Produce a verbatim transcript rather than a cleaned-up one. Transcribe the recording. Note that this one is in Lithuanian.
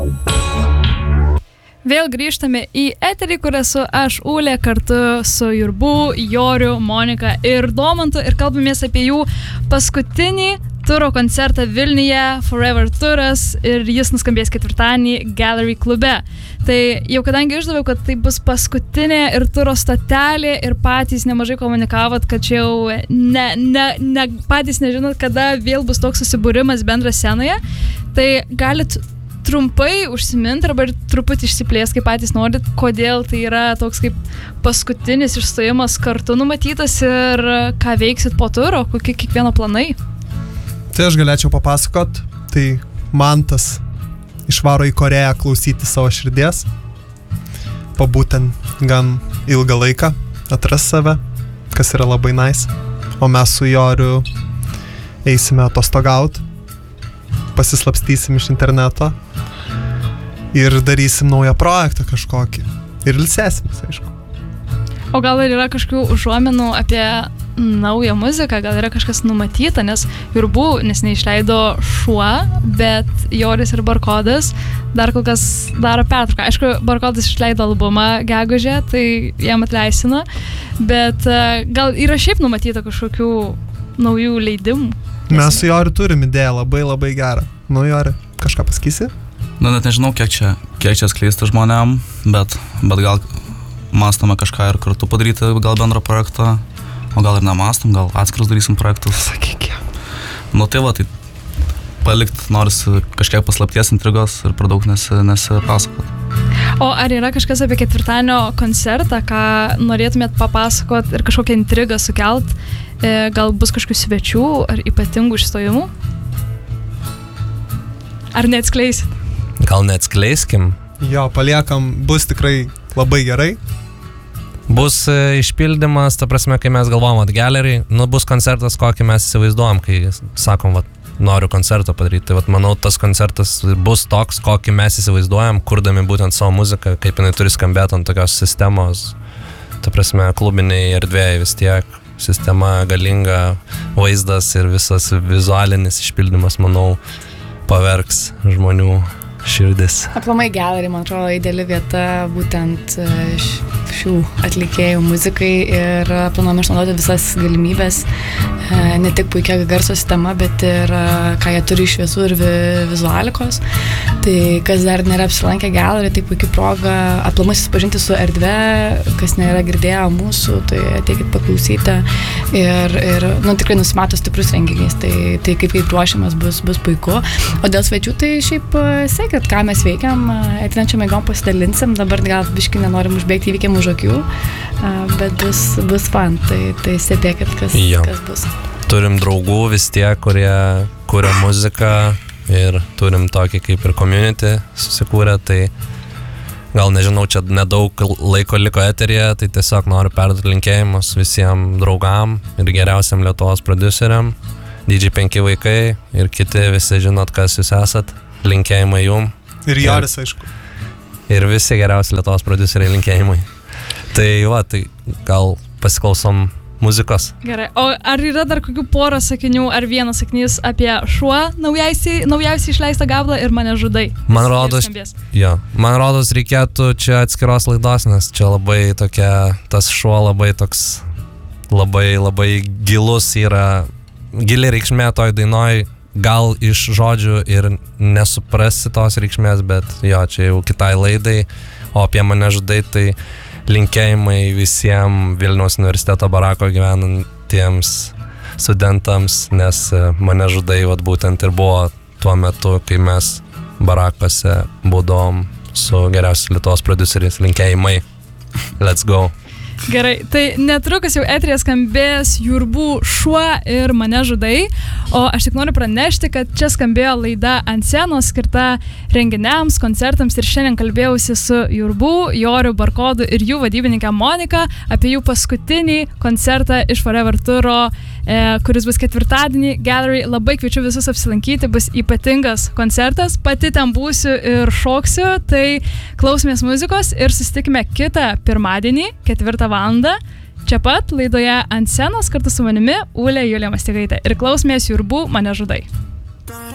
Vėl grįžtame į eterį, kur esu aš, Ūlė, kartu su Jurbu, Joriu, Monika ir Domantu ir kalbamės apie jų paskutinį turo koncertą Vilniuje, Forever turas, ir jis nuskambės ketvirtadienį Gallery klube. Tai jau kadangi išdaviau, kad tai bus paskutinė ir turo stotelė ir patys nemažai komunikavot, kad čia jau ne, ne, ne, patys nežinot, kada vėl bus toks susibūrimas bendras scenoje, tai galit trumpai užsiminti arba ir truputį išsiplės, kaip patys norit, kodėl tai yra toks kaip paskutinis išstojimas kartu numatytas ir ką veiksit po turo, kokie kiekvieno planai. Tai aš galėčiau papasakot, tai Mantas išvaro į Koreją klausyti savo širdies, pabūtent gan ilgą laiką, atras save, kas yra labai nice, o mes su Joriu eisime atostogaut, pasislapstysim iš interneto ir darysim naują projektą kažkokį ir ilsėsimės, aišku. O gal ir yra kažkokių užuominų apie naują muziką, gal yra kažkas numatyta, nes Jurbu neseniai išleido Šuo, bet Joris ir Barkodas dar kol kas daro pertrauką. Aišku, Barkodas išleido albumą gegužę, tai jam atleisino, bet gal yra šiaip numatyta kažkokių naujų leidimų? Mes su Joriu turim idėją labai labai gerą. Nu, Jori, kažką pasakysi? Na, net nežinau, kiek čia, kiek čia skleisti žmonėm, bet, bet gal mąstome kažką ir kartu padaryti, gal bendrą projektą, o gal ir nemastom, gal atskirus darysim projektus. Sakyk jam. Nu, tai va, tai palikt norisi kažkiek paslapties intrigos ir per daug nesi, nesipasakot. O ar yra kažkas apie ketvirtadienio koncertą, ką norėtumėt papasakot ir kažkokią intrigą sukelt? E, gal bus kažkokių svečių ar ypatingų išstojimų? Ar neatskleisit? Gal neatskleiskim? Jo, paliekam, bus tikrai labai gerai. Bus e, išpildymas, ta prasme, kai mes galvojam, at Gallery, nu bus koncertas, kokį mes įsivaizduojam, kai sakom, vat, noriu koncertą padaryti. Tai vat, manau, tas koncertas bus toks, kokį mes įsivaizduojam, kurdami būtent savo muziką, kaip jinai turi skambėti ant tokios sistemos. Ta prasme, klubiniai erdvėjai vis tiek, sistema galinga, vaizdas ir visas vizualinis išpildymas, manau, pavergs žmonių širdis. Aplamai Gallery, man atrodo, ideali vieta būtent šių atlikėjų muzikai ir planuojame išnaudoti visas galimybės, ne tik puikia garso sistema, bet ir ką jie turi iš šviesų ir vizualikos. Tai kas dar nėra apsilankę Gallery, tai puikia proga aplamai susipažinti su erdve, kas nėra girdėję mūsų, tai ateikit paklausyti ir, ir nu, tikrai nusimato stiprus renginys, tai, tai kaip kaip ruošiamas bus, bus puiku. O dėl svečių, tai šiaip sekit, ką mes veikiam, ateinančiam eigom pasidalinsim, dabar gal biškį nenorim užbėgti įvykiam už akių, bet bus, bus fan, tai, tai stebėkit, kas, kas bus. Turim draugų vis tiek, kurie kuria muziką ir turim tokį kaip ir community susikūrę, tai gal nežinau, čia nedaug laiko liko eteryje, tai tiesiog noriu perduoti linkėjimus visiems draugam ir geriausiam Lietuvos prodiuseriam, D J penki vaikai ir kiti visi žinot, kas jūs esat, linkėjimai jum. Ir Joris, aišku. Ir visi geriausi Lietuvos prodiuseriai linkėjimai. Tai va, tai gal pasiklausom muzikos. Gerai, o ar yra dar kokių porą sakinių ar vienas sakinys apie Šuo naujausiai, naujausiai išleistą gabalą ir Mane žudai? Man rodos, jo, man rodos reikėtų čia atskiros laidos, nes čia labai tokia, tas Šuo labai toks, labai labai gilus yra, gili reikšmė toj dainoj, gal iš žodžių ir nesuprasi tos reikšmės, bet jo, čia jau kitai laidai, o apie Mane žudai, tai linkėjimai visiems Vilniaus universiteto barako gyvenantiems studentams, nes Mane žudai vat, būtent ir buvo tuo metu, kai mes barakose būdom su geriausiais Lietuvos prodiuseriais. Linkėjimai. Let's go. Gerai, tai netrukus jau eteryje skambės Jurbu Šuo ir Mane žudai, o aš tik noriu pranešti, kad čia skambėjo laida Ant scenos skirta renginiams, koncertams ir šiandien kalbėjausi su Jurbu, Joriu, Barkodu ir jų vadybininkę Monika apie jų paskutinį koncertą iš Forever turo, e, kuris bus ketvirtadienį Gallery. Labai kviečiu visus apsilankyti, bus ypatingas koncertas, pati ten būsiu ir šoksiu, tai klausomės muzikos ir susitikime kitą pirmadienį, ketvirtą valandą, čia pat laidoje Ant scenos kartu su manimi Ūlė Julija Mastygaitė ir klausomės Jurbu Mane žudai.